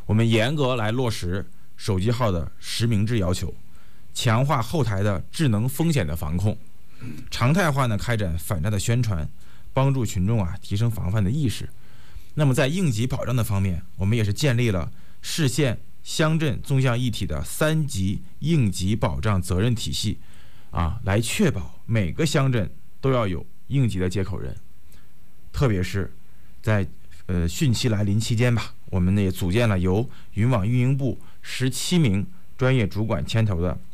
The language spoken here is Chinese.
我们严格来落实手机号的实名制要求，强化后台的智能风险的防控，常态化呢开展反诈的宣传，帮助群众提升防范的意识。那么在应急保障的方面，我们也是建立了市县乡镇纵向一体的3级应急保障责任体系来确保每个乡镇都要有应急的接口人。特别是在汛期来临期间我们也组建了由云网运营部17名专业主管牵头的